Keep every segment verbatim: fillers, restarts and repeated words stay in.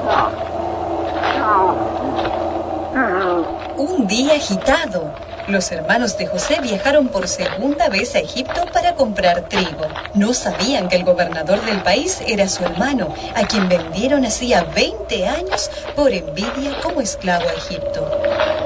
Un día agitado, los hermanos de José viajaron por segunda vez a Egipto para comprar trigo. No sabían que el gobernador del país era su hermano, a quien vendieron hacía veinte años por envidia como esclavo a Egipto.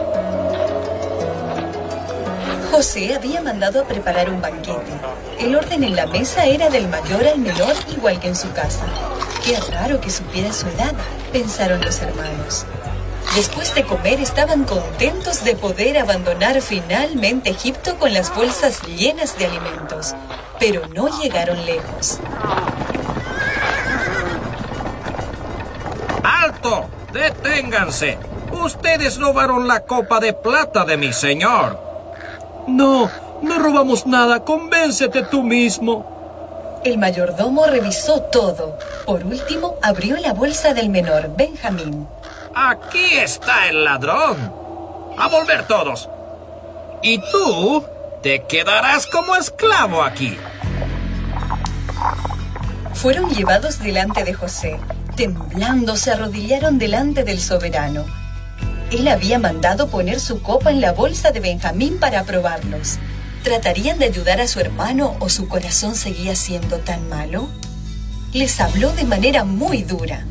José había mandado a preparar un banquete. El orden en la mesa era del mayor al menor, igual que en su casa. Qué raro que supiera su edad, pensaron los hermanos. Después de comer estaban contentos de poder abandonar finalmente Egipto con las bolsas llenas de alimentos. Pero no llegaron lejos. ¡Alto! ¡Deténganse! Ustedes robaron la copa de plata de mi señor. No, no robamos nada. Convéncete tú mismo. El mayordomo revisó todo. Por último, abrió la bolsa del menor, Benjamín. ¡Aquí está el ladrón! ¡A volver todos! Y tú te quedarás como esclavo aquí. Fueron llevados delante de José. Temblando, se arrodillaron delante del soberano. Él había mandado poner su copa en la bolsa de Benjamín para probarlos. ¿Tratarían de ayudar a su hermano o su corazón seguía siendo tan malo? Les habló de manera muy dura.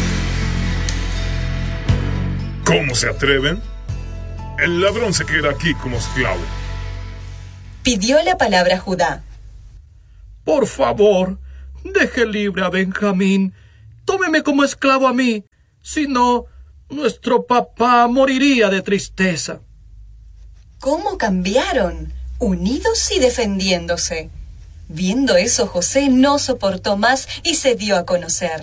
¿Cómo se atreven? El ladrón se queda aquí como esclavo. Pidió la palabra Judá. Por favor, deje libre a Benjamín. Tómeme como esclavo a mí. Si no, nuestro papá moriría de tristeza. ¿Cómo cambiaron? Unidos y defendiéndose. Viendo eso, José no soportó más y se dio a conocer.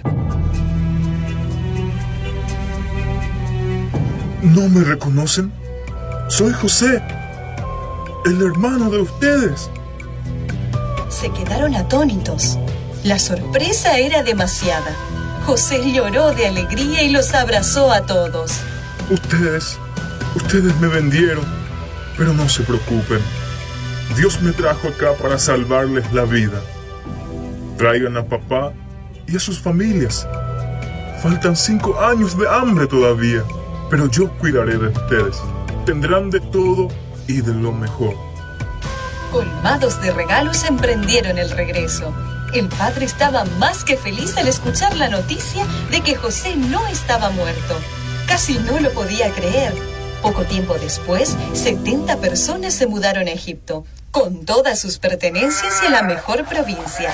¿No me reconocen? Soy José, el hermano de ustedes. Se quedaron atónitos. La sorpresa era demasiada. José lloró de alegría y los abrazó a todos. Ustedes, ustedes me vendieron, pero no se preocupen. Dios me trajo acá para salvarles la vida. Traigan a papá y a sus familias. Faltan cinco años de hambre todavía, pero yo cuidaré de ustedes. Tendrán de todo y de lo mejor. Colmados de regalos, emprendieron el regreso. El padre estaba más que feliz al escuchar la noticia de que José no estaba muerto. Casi no lo podía creer. Poco tiempo después, setenta personas se mudaron a Egipto, con todas sus pertenencias y a la mejor provincia.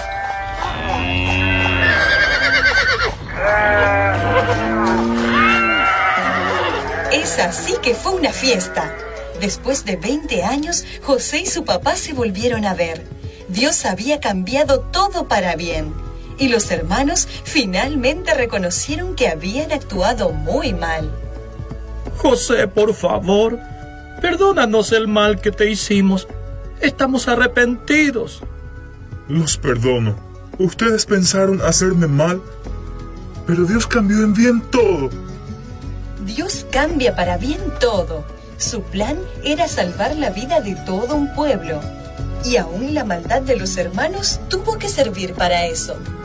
Esa sí que fue una fiesta. Después de veinte años, José y su papá se volvieron a ver. Dios había cambiado todo para bien. Y los hermanos finalmente reconocieron que habían actuado muy mal. José, por favor, perdónanos el mal que te hicimos. Estamos arrepentidos. Los perdono. Ustedes pensaron hacerme mal, pero Dios cambió en bien todo. Dios cambia para bien todo. Su plan era salvar la vida de todo un pueblo. Y aún la maldad de los hermanos tuvo que servir para eso.